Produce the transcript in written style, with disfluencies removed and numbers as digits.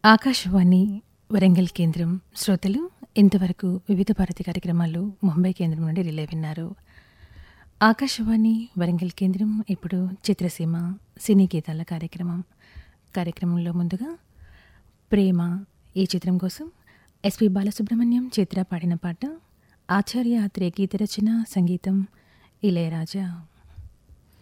ఆకాశవాణి వరంగల్ కేంద్రం శ్రోతలు ఇంతవరకు వివిధ భారతి కార్యక్రమాలు ముంబై కేంద్రం నుండి రిలే విన్నారు. ఆకాశవాణి వరంగల్ కేంద్రం ఇప్పుడు చిత్రసీమ సినీ గీతాల కార్యక్రమంలో ముందుగా ప్రేమ ఈ చిత్రం కోసం ఎస్పి బాలసుబ్రహ్మణ్యం చిత్ర పాడిన పాట. ఆచార్య ఆత్రేయ గీత రచన, సంగీతం ఇళయరాజా.